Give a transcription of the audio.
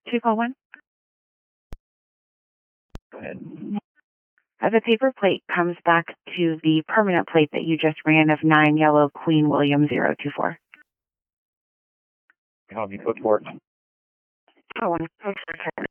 Should we call one? Go ahead. The paper plate comes back to the permanent plate that you just ran of 9 Yellow Queen William 024. How have you put for it? Oh, one. Thanks for checking.